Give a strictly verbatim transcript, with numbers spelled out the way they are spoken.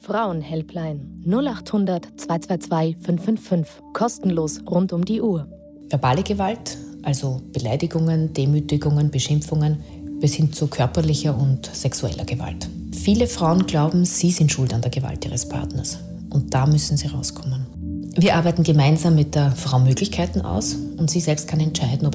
Frauenhelpline null acht hundert zwei zwei zwei fünf fünf fünf. Kostenlos rund um die Uhr. Verbale Gewalt, also Beleidigungen, Demütigungen, Beschimpfungen, bis hin zu körperlicher und sexueller Gewalt. Viele Frauen glauben, sie sind schuld an der Gewalt ihres Partners. Und da müssen sie rauskommen. Wir arbeiten gemeinsam mit der Frau Möglichkeiten aus und sie selbst kann entscheiden, ob